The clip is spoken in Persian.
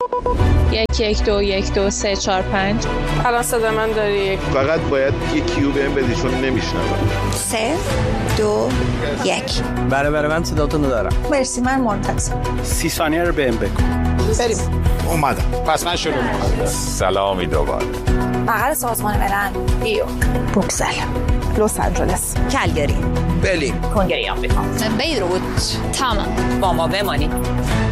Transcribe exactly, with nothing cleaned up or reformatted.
یک یک دو یک دو سه چهار پنج. الان صدا من داری؟ فقط باید یه کیو بهم بدی چون نمیشنوم. سه دو یک. بله بله من صداتون رو دارم. مرسی من منتظر. سی ثانیه رو بهم بگو. بریم. اومدم. پس من شروع می‌کنم. سلامی دوباره. مقر سازمان ملل. نیویورک. بروکسل. لس آنجلس. کلگری. برلین. کنگره آمریکا. بیروت. تمام. با ما بمانید.